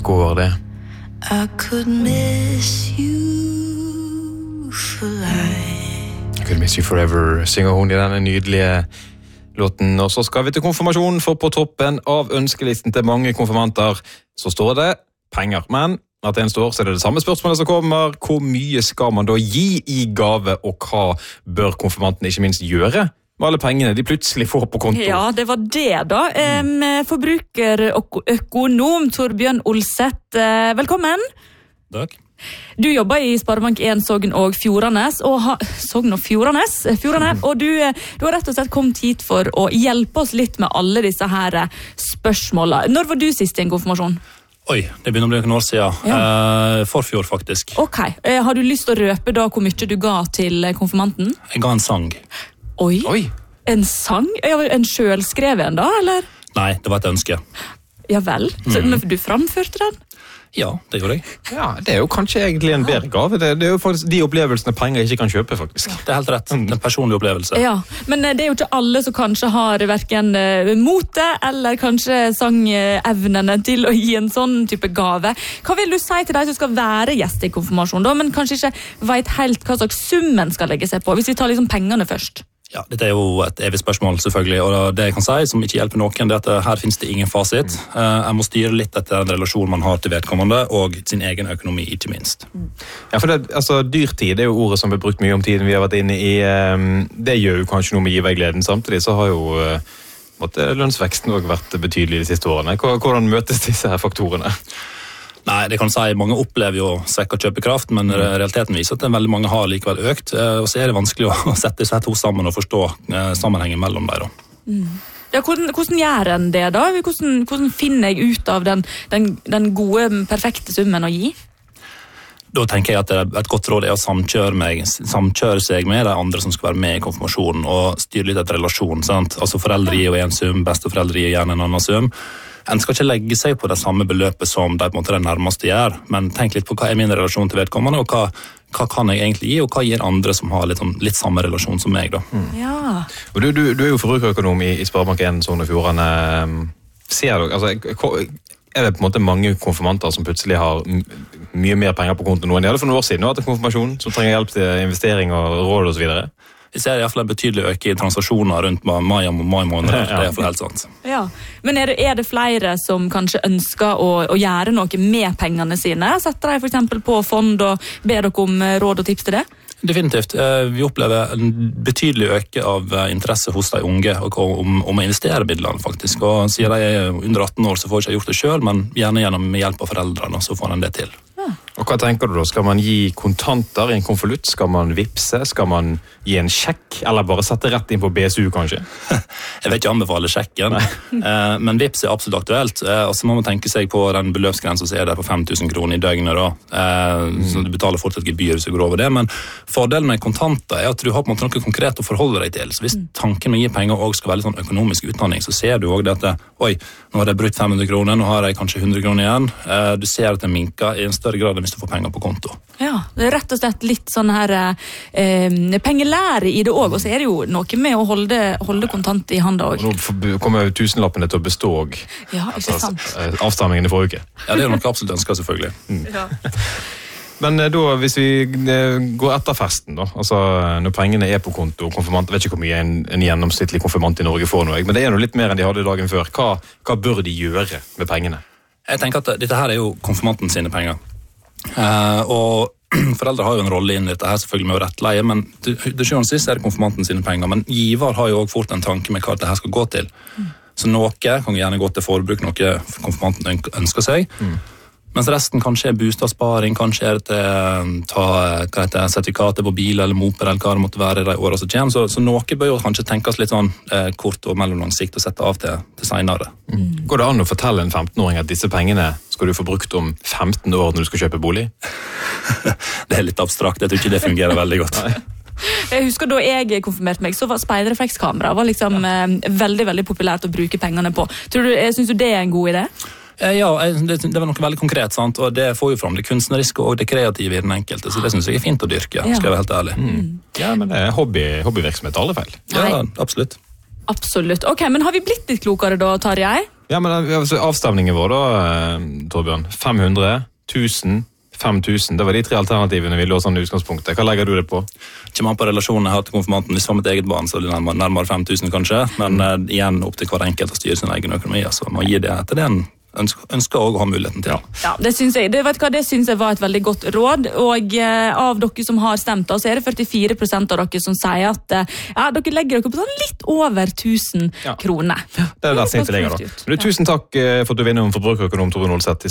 går det? I could miss you for life. I could miss you forever, synger hun i denne nydelige låten. Og så skal vi til konfirmasjon, for på toppen av ønskelisten til mange konfirmanter så står det penger. Men at en står, så er det samme spørsmålet som kommer. Hvor mye skal man da gi i gave, og hva bør konfirmanten ikke minst gjøre med alle pengene de plutselig får på konto? Ja, det var det da. Forbrukerøkonom Torbjørn Olseth, velkommen. Takk. Du jobber i Sparebank 1 Sogn og Fjordane, og du har rett og slett kommet hit for å hjelpe oss litt med alle disse her spørsmålene. Når var du sist i en konfirmasjon? Oi, det begynner å bli noen år siden. Ja. Forfjor, faktisk. Ok, har du lyst til å røpe da hvor mye du ga til konfirmanten? Jeg ga en sang. Oi, Oi. en sang? En selvskreven da, eller? Nei, det var et ønske. Ja vel, men du framførte den? Ja, det gjorde jeg. Ja, det er jo kanskje egentlig en bedre gave. Det er jo faktisk de opplevelsene penger ikke kan kjøpe, faktisk. Det er helt rett. En personlig opplevelse. Ja, men det er jo ikke alle som kanskje har hverken mote eller kanskje sangevnene til å gi en sånn type gave. Hva vil du si til de som skal være gjest i konfirmasjon da, men kanskje ikke vet helt hva slags summen skal legge seg på, hvis vi tar liksom pengene først? Ja, dette er jo et evig spørsmål, selvfølgelig, og det jeg kan si, som ikke hjelper noen, det er at her finnes det ingen fasit. Jeg må styre litt etter den relasjonen man har til vedkommende, og sin egen økonomi, ikke minst. Ja, for dyrtid er jo ordet som blir brukt mye om tiden vi har vært inne i. Det gjør jo kanskje noe med givergleden. Samtidig så har jo lønnsveksten også vært betydelig de siste årene. Hvordan møtes disse her faktorene? Nei, det kan si, mange opplever jo svekket kjøpekraft, men realiteten viser at veldig mange har likevel økt, og så er det vanskelig å sette seg to sammen og forstå sammenhengen mellom dem. Ja, hvordan gjør en det da? Hvordan finner jeg ut av den gode, perfekte summen å gi? Da tenker jeg at et godt råd er å samkjøre seg med de andre som skal være med i konfirmasjonen, og styre litt etter relasjon, sant? Altså foreldre gir jo en sum, besteforeldre gir gjerne en annen sum. En skal ikke legge seg på det samme beløpet som de på en måte den nærmeste gjør, men tenk litt på hva er min relasjon til vedkommende, og hva kan jeg egentlig gi, og hva gir andre som har litt samme relasjon som meg da. Ja. Og du er jo forbrukerøkonom i Sparebank 1 Sogn og Fjordane. Ser du, er det på en måte mange konfirmanter som plutselig har mye mer penger på konto nå enn de hadde for noen år siden, og at konfirmasjon som trenger hjelp til investering og råd og så videre? Jeg ser i hvert fall en betydelig øke i transaksjoner rundt mai måned. Det er i hvert fall helt sant. Ja, men er det flere som kanskje ønsker å gjøre noe med pengene sine? Setter de for eksempel på fond og ber dere om råd og tips til det? Definitivt. Vi opplever en betydelig øke av interesse hos de unge om å investere midlene, faktisk. Og siden de er under 18 år, så får de ikke gjort det selv, men gjerne gjennom hjelp av foreldrene, så får de det til. Ja. Og hva tenker du da? Skal man gi kontanter i en konvolutt? Skal man vipse? Skal man gi en sjekk? Eller bare sette rett inn på BSU, kanskje? Jeg vil ikke anbefale sjekken, men vips er absolutt aktuelt. Og så må man tenke seg på den beløpsgrensen som er der på 5 000 kroner i døgnet. Så du betaler fortsatt gebyr hvis du går over det, men fordelen med kontanter er at du har på en måte noe konkret å forholde deg til. Så hvis tanken med å gi penger også skal være litt sånn økonomisk utdanning, så ser du også at oi, nå har jeg brukt 500 kroner, nå har jeg kanskje 100 kroner igjen. Du ser at det minker i en større grad enn hvis du får penger på konto. Ja, det er rett og slett litt sånn her pengelære i det også, og så er det jo noe med å holde kontant i handa også. Nå kommer jo tusenlappene til å bestå også. Ja, ikke sant. Avstamningen i forrige uke. Ja, det er noe absolutt ønsker, selvfølgelig. Ja. Men da, hvis vi går etter festen da, altså når pengene er på konto, konfirmant, jeg vet ikke hvor mye en gjennomsnittlig konfirmant i Norge får nå, men det er jo litt mer enn de hadde dagen før. Hva bør de gjøre med pengene? Jeg tenker at dette her er jo konfirmanten sine penger. Og foreldre har jo en rolle inn i dette her, selvfølgelig med å rettleie, men det skjønner sist er det konfirmanten sine penger, men giver har jo også fort en tanke med hva dette her skal gå til. Så noe kan gjerne gå til forbruk, noe konfirmanten ønsker seg, mens resten kanskje er bostadsparing, kanskje er det til sertifikater på bil eller moper eller hva det måtte være i de årene som kommer, så noe bør jo kanskje tenkes litt sånn kort og mellomlang sikt og sette av til senere. Går det an å fortelle en 15-åring at disse pengene skal du få brukt om 15 år når du skal kjøpe bolig? Det er litt abstrakt, jeg tror ikke det fungerer veldig godt. Jeg husker da jeg konfirmerte meg, så var speilreflekskamera liksom veldig, veldig populært å bruke pengene på. Synes du det er en god idé? Ja, det var noe veldig konkret, sant? Og det får jo fram det kunstneriske og det kreative i den enkelte, så det synes jeg er fint å dyrke, skal jeg være helt ærlig. Ja, men det er hobbyvirksomhet, alle feil. Ja, absolutt. Absolutt. Ok, men har vi blitt litt klokere da, Tarjei? Ja, men altså, avstemningen vår da, Torbjørn. 500, 1000, 5000. Det var de 3 alternativene vi lå sånn i utgangspunktet. Hva legger du det på? Kommer an på relasjonen jeg har til konfirmanten. Hvis det var mitt eget barn, så er det nærmere 5000 kanskje. Men igjen opp til hver enkelt å styre sin egen økonomi. Altså, man gir det etter det en ønsker også å ha muligheten til. Ja, det synes jeg var et veldig godt råd, og av dere som har stemt, så er det 44% av dere som sier at dere legger dere på sånn litt over 1000 kroner. Det er det sinte ligger da. Men tusen takk for at du vinner om forbrukerøkonom Tore Nolseth.